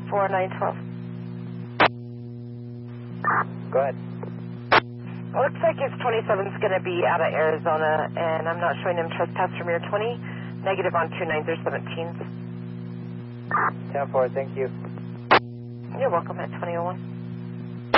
912. Go ahead. Looks like his 27's going to be out of Arizona, and I'm not showing him trespass from your 20. Negative on 29s or 17s. 10-4, thank you. You're welcome at 2001.